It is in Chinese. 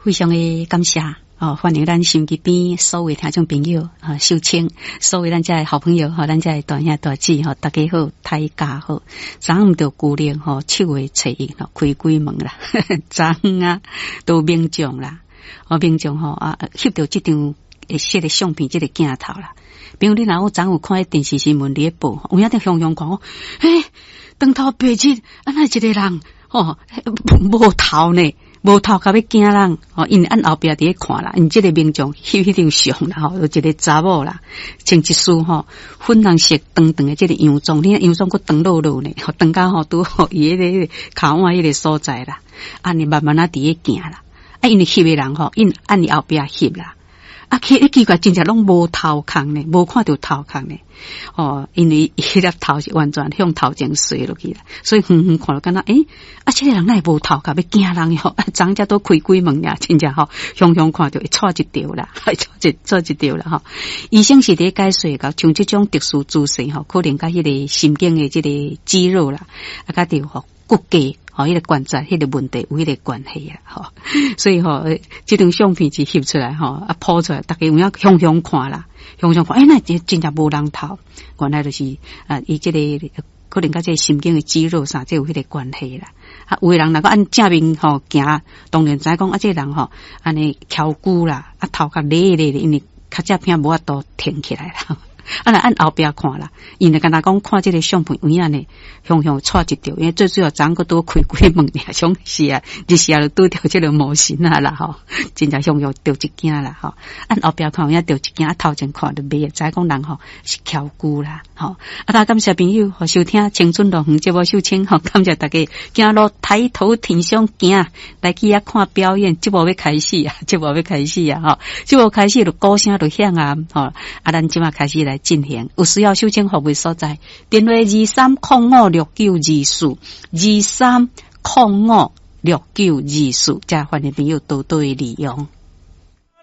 非常的感谢欢迎咱心机边所有听众朋友收听，所有咱这好朋友咱这大兄大姐大家好，大家好。昨昏就旧年7月初1开鬼门啦，昨昏啊都民众啦，民众翕到这张摄的相片，这个镜头啦。比如你若有昨有看电视新闻咧报，有影在雄雄讲当头白日安那一个人无头呢。无头壳要惊人因为按后壁伫咧看啦，因这个民众翕张相啦有一个查某啦，穿一束粉红色长长的这个洋装，你洋装佫长落落呢，长到拄好伊迄个骹腕迄个所在啦，安尼慢慢伫咧行啦，因为翕的人因按你后壁翕啦。奇怪，真正拢无头壳呢，无看到头壳呢。因为迄粒头是完全向头前垂落去啦，所以远远看到敢若这个人哪会无头壳要惊人哟？昨只都开鬼门呀，真正雄雄看到会错一条啦，错一条啦医生是伫解释到，像这种特殊姿势可能甲迄个神经的这个肌肉啦，甲着骨骼。迄个关节迄个问题有迄个关系啊，所以这张相片是翕出来抛出来，大家有影雄雄看啦，雄雄看，那真正无人头，原来就是伊这个可能甲这个神经的肌肉啥，这有迄个关系啦。有的人若个按正面行，当然知讲这个人安尼翘骨啦，头壳咧咧，因为较正片无法度挺起来啦。按后壁看啦，因为敢若讲看这个相片有影呢，雄雄错一条，因为最主要昨个多开鬼门呢，像是啊，就是就拄着这个模型啦真正雄雄着一件啦按后壁看有影着一件，头前看就袂知讲人是翘骨啦大家感谢朋友收听青春乐园节目收听感谢大家行路抬头挺胸行来去看表演，节目要开始啊，节目开始就鼓声就响啊咱即马开始来进行，有需要收听服务所在，电话23056924，23056924，再欢迎朋友多多利用。